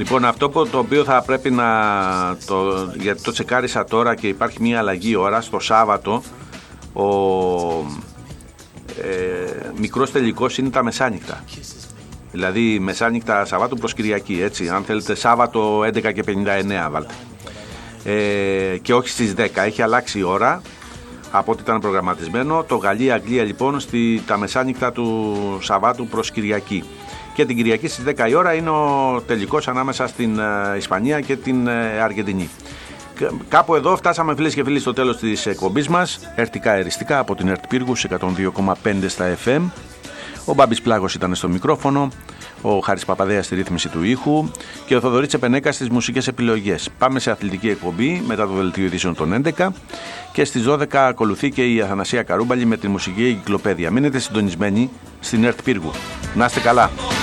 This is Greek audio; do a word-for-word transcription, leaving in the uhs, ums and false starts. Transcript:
Λοιπόν, αυτό που, το οποίο θα πρέπει να το, γιατί το τσεκάρισα τώρα και υπάρχει μια αλλαγή ώρα στο Σάββατο, ο ε, μικρός τελικός είναι τα μεσάνυχτα. Δηλαδή μεσάνυχτα Σαββάτου προς Κυριακή, έτσι, αν θέλετε Σάββατο έντεκα και πενήντα εννέα βάλτε, ε, και όχι στις δέκα, έχει αλλάξει η ώρα από ό,τι ήταν προγραμματισμένο. Το Γαλλία-Αγγλία λοιπόν στη, τα μεσάνυχτα του Σαββάτου προς Κυριακή. Και την Κυριακή στις δέκα η ώρα είναι ο τελικός ανάμεσα στην ε, Ισπανία και την ε, Αργεντινή. Κάπου εδώ φτάσαμε, φίλες και φίλοι, στο τέλος της εκπομπής μας. Ερτικά εριστικά από την ΕΡΤ Πύργους εκατόν δύο κόμμα πέντε στα εφ εμ. Ο Μπάμπης Πλάγος ήταν στο μικρόφωνο, ο Χάρης Παπαδέας στη ρύθμιση του ήχου και ο Θοδωρής Τσεπενέκας στις μουσικές επιλογές. Πάμε σε αθλητική εκπομπή μετά το δελτίο ειδήσεων των έντεκα και στις δώδεκα ακολουθεί και η Αθανασία Καρούμπαλη με τη μουσική εγκυκλοπαίδεια. Μείνετε συντονισμένοι στην ΕΡΤ Πύργου. Να είστε καλά.